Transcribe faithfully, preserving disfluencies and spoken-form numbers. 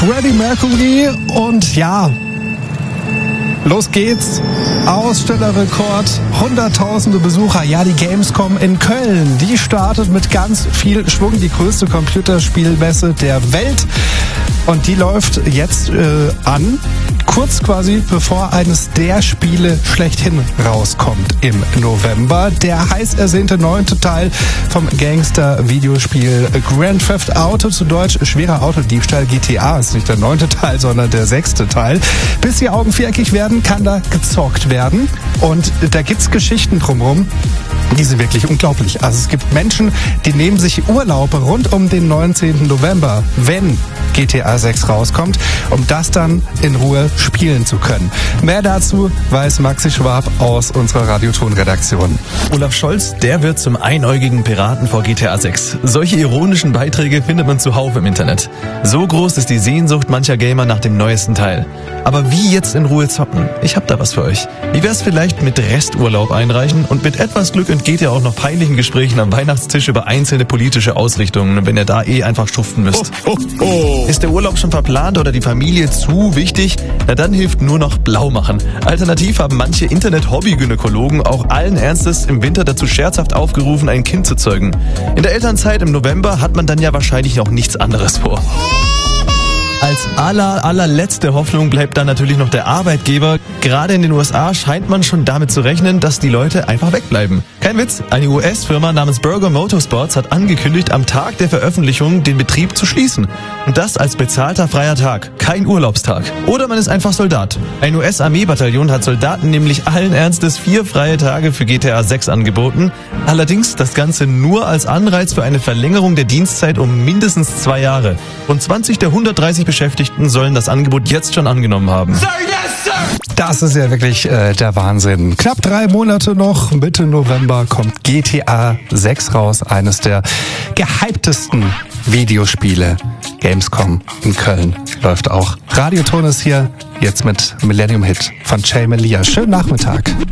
Freddie Mercury und ja, los geht's. Ausstellerrekord, hunderttausende Besucher. Ja, die Gamescom in Köln, die startet mit ganz viel Schwung. Die größte Computerspielmesse der Welt. Und die läuft jetzt äh, an, kurz quasi bevor eines der Spiele schlechthin rauskommt im November. Der heiß ersehnte neunte Teil vom Gangster-Videospiel Grand Theft Auto, zu Deutsch schwerer Autodiebstahl. G T A ist nicht der neunte Teil, sondern der sechste Teil. Bis die Augen viereckig werden, kann da gezockt werden. Und da gibt's Geschichten drumherum, die sind wirklich unglaublich. Also es gibt Menschen, die nehmen sich Urlaub rund um den neunzehnten November, wenn G T A sechs rauskommt, um das dann in Ruhe spielen zu können. Mehr dazu weiß Maxi Schwab aus unserer Radioton-Redaktion. Olaf Scholz, der wird zum einäugigen Piraten vor G T A sechs. Solche ironischen Beiträge findet man zuhauf im Internet. So groß ist die Sehnsucht mancher Gamer nach dem neuesten Teil. Aber wie jetzt in Ruhe zocken? Ich hab da was für euch. Wie wär's vielleicht mit Resturlaub einreichen und mit etwas Glück entgeht ihr auch noch peinlichen Gesprächen am Weihnachtstisch über einzelne politische Ausrichtungen, wenn ihr da eh einfach schuften müsst. Oh, oh, oh. Ist der Urlaub schon verplant oder die Familie zu wichtig? Na dann hilft nur noch blau machen. Alternativ haben manche Internet-Hobby-Gynäkologen auch allen Ernstes im Winter dazu scherzhaft aufgerufen, ein Kind zu zeugen. In der Elternzeit im November hat man dann ja wahrscheinlich noch nichts anderes vor. Als aller, allerletzte Hoffnung bleibt dann natürlich noch der Arbeitgeber. Gerade in den U S A scheint man schon damit zu rechnen, dass die Leute einfach wegbleiben. Kein Witz, eine U S-Firma namens Berger Motorsports hat angekündigt, am Tag der Veröffentlichung den Betrieb zu schließen. Und das als bezahlter freier Tag, kein Urlaubstag. Oder man ist einfach Soldat. Ein U S-Armeebataillon hat Soldaten nämlich allen Ernstes vier freie Tage für G T A sechs angeboten. Allerdings das Ganze nur als Anreiz für eine Verlängerung der Dienstzeit um mindestens zwei Jahre. Rund zwanzig der hundertdreißig Beschäftigten sollen das Angebot jetzt schon angenommen haben. Sir, yes, sir! Das ist ja wirklich äh, der Wahnsinn. Knapp drei Monate noch, Mitte November kommt G T A sechs raus, eines der gehyptesten Videospiele. Gamescom in Köln läuft auch. Radioton ist hier, jetzt mit Millennium Hit von Jay Melia. Schönen Nachmittag.